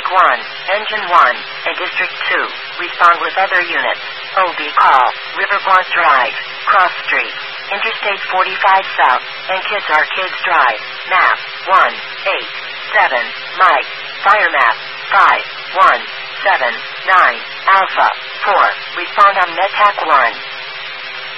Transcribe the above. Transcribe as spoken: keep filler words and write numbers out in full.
one, Engine one, and District two. Respond with other units. O B call, Riverbois Drive, Cross Street, Interstate forty-five South, and Kids Arcades Drive. Map, one, eight, seven, Mike. Fire map, five, one, seven, nine, Alpha, four. Respond on MedTac one.